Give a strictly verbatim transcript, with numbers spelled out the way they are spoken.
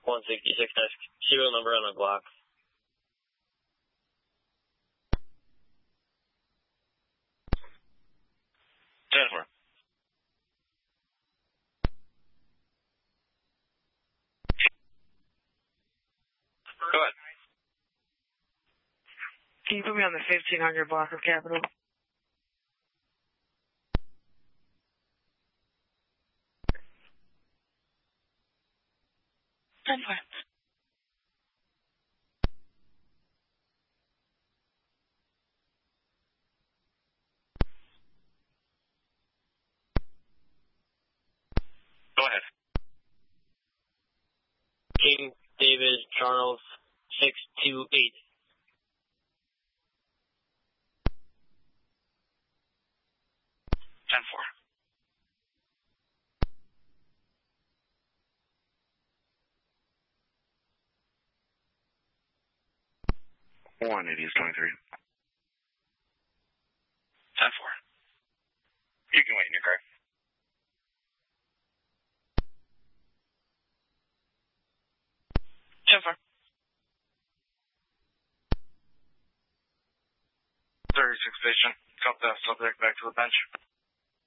one sixty-six, nice. Serial number on the block. ten four. Go ahead. Can you put me on the fifteen hundred block of Capitol? ten four. Go ahead. King David Charles six two eight. ten four. one eighty is twenty-three. ten four. You can wait in your car. ten four. thirty-six patient. Cop that subject back to the bench.